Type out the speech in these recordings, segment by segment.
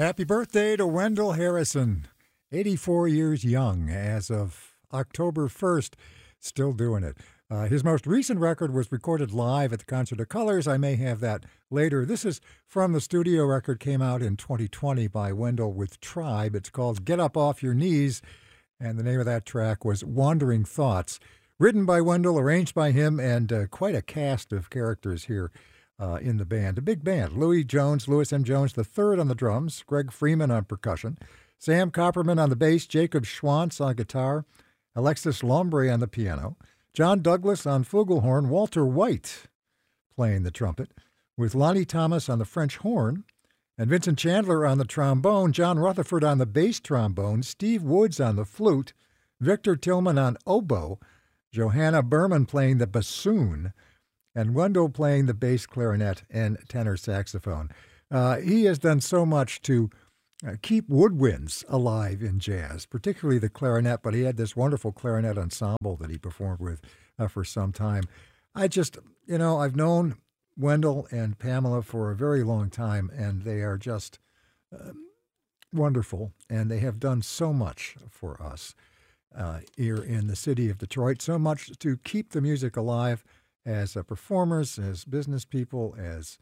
Happy birthday to Wendell Harrison, 84 years young as of October 1st, still doing it. His most recent record was recorded live at the Concert of Colors. I may have that later. This is from the studio record, came out in 2020 by Wendell with Tribe. It's called Get Up Off Your Knees, and the name of that track was Wandering Thoughts. Written by Wendell, arranged by him, and quite a cast of characters here in the band. A big band. Louis M. Jones III on the drums, Greg Freeman on percussion, Sam Copperman on the bass, Jacob Schwantz on guitar, Alexis Lombre on the piano, John Douglas on flugelhorn, Walter White playing the trumpet, with Lonnie Thomas on the French horn, and Vincent Chandler on the trombone, John Rutherford on the bass trombone, Steve Woods on the flute, Victor Tillman on oboe, Johanna Berman playing the bassoon, and Wendell playing the bass clarinet and tenor saxophone. He has done so much to keep woodwinds alive in jazz, particularly the clarinet, but he had this wonderful clarinet ensemble that he performed with for some time. I've known Wendell and Pamela for a very long time, and they are just wonderful, and they have done so much for us here in the city of Detroit, so much to keep the music alive as performers, as business people, as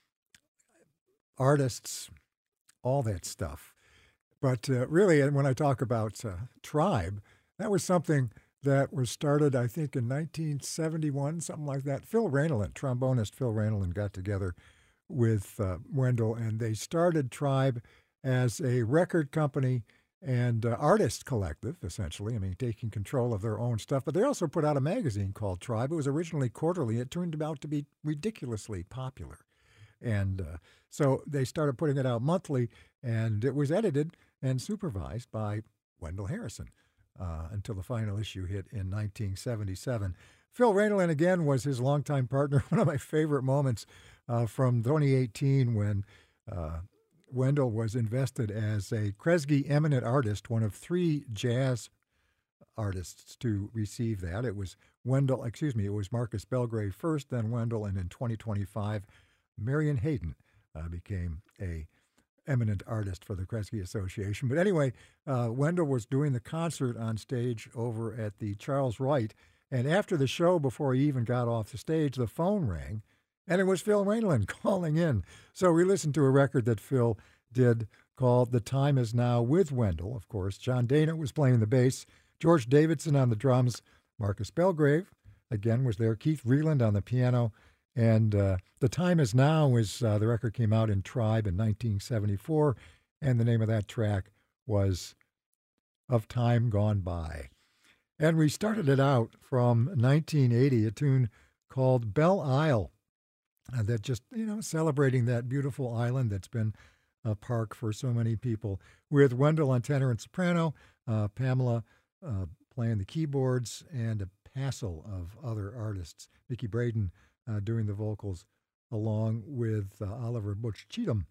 artists, all that stuff. But really, when I talk about Tribe, that was something that was started, I think, in 1971, something like that. Trombonist Phil Ranelin got together with Wendell, and they started Tribe as a record company and artist collective, essentially. I mean, taking control of their own stuff. But they also put out a magazine called Tribe. It was originally quarterly. It turned out to be ridiculously popular. And so they started putting it out monthly, and it was edited and supervised by Wendell Harrison until the final issue hit in 1977. Phil Ranelin, again, was his longtime partner. One of my favorite moments from 2018 when Wendell was invested as a Kresge Eminent Artist, one of three jazz artists to receive that. It was Marcus Belgrave first, then Wendell, and in 2025, Marion Hayden became a eminent artist for the Kresge Association. But anyway, Wendell was doing the concert on stage over at the Charles Wright, and after the show, before he even got off the stage, the phone rang, and it was Phil Ranelin calling in. So we listened to a record that Phil did called The Time Is Now with Wendell, of course. John Dana was playing the bass, George Davidson on the drums, Marcus Belgrave, again, was there, Keith Reland on the piano, and The Time Is Now the record came out in Tribe in 1974, and the name of that track was Of Time Gone By. And we started it out from 1980, a tune called Belle Isle, that just, celebrating that beautiful island that's been a park for so many people, with Wendell on tenor and soprano, Pamela playing the keyboards, and a passel of other artists. Mickey Braden doing the vocals, along with Oliver Butch Cheatham.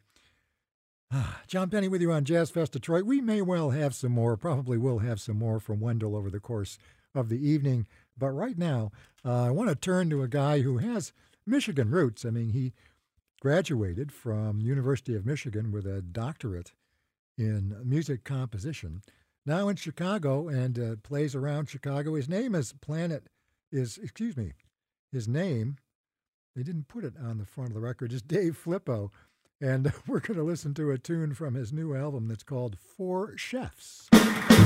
John Penny with you on Jazz Fest Detroit. We may well have some more, probably will have some more from Wendell over the course of the evening. But right now, I want to turn to a guy who has Michigan roots. I mean, he graduated from University of Michigan with a doctorate in music composition. Now in Chicago and plays around Chicago. His name, they didn't put it on the front of the record, is Dave Flippo. And we're going to listen to a tune from his new album that's called Four Chefs.